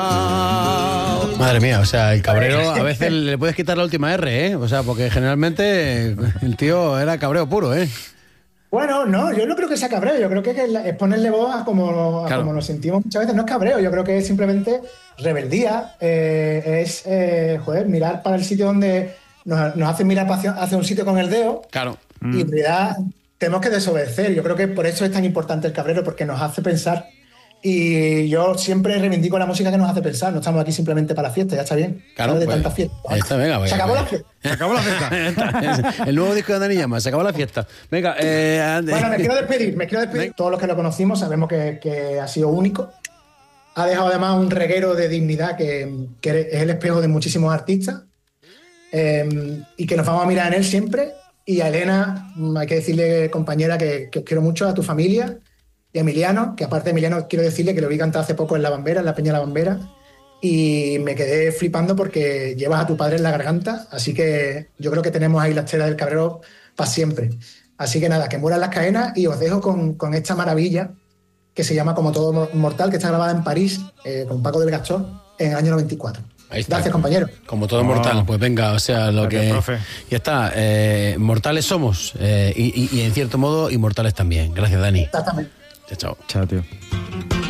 Madre mía, o sea, el cabrero a veces le puedes quitar la última R, ¿eh? O sea, porque generalmente el tío era cabreo puro, ¿eh? Bueno, no, yo no creo que sea cabreo, yo creo que es ponerle voz Claro. como nos sentimos muchas veces, no es cabreo, yo creo que es simplemente rebeldía, joder, mirar para el sitio donde nos hacen mirar hacia un sitio con el dedo Claro. y en realidad tenemos que desobedecer, yo creo que por eso es tan importante el cabrero, porque nos hace pensar y yo siempre reivindico la música que nos hace pensar, no estamos aquí simplemente para la fiesta, ya está bien, Claro, ¿sabes? De pues, tanta fiesta. ahí está, venga, Se venga, acabó venga. la fiesta. Se acabó la fiesta. El nuevo disco de Dani Llama, se acabó la fiesta. Venga, Bueno, me quiero despedir. Todos los que lo conocimos sabemos que ha sido único. Ha dejado además un reguero de dignidad que es el espejo de muchísimos artistas y que nos vamos a mirar en él siempre. Y a Elena, hay que decirle, compañera, que os quiero mucho, a tu familia y a Emiliano, que aparte de Emiliano quiero decirle que lo vi cantar hace poco en La Bambera, en la Peña La Bambera, y me quedé flipando porque llevas a tu padre en la garganta, así que yo creo que tenemos ahí la estela del cabrero para siempre. Así que nada, que mueran las cadenas y os dejo con esta maravilla que se llama Como todo mortal, que está grabada en París con Paco del Gastor en el año 94. Ahí está. Gracias, compañero. Como todo mortal, pues venga, o sea, lo Gracias, que... profe. Ya está, mortales somos y en cierto modo inmortales también. Gracias, Dani. Exactamente. Chao, chao. Chao, tío.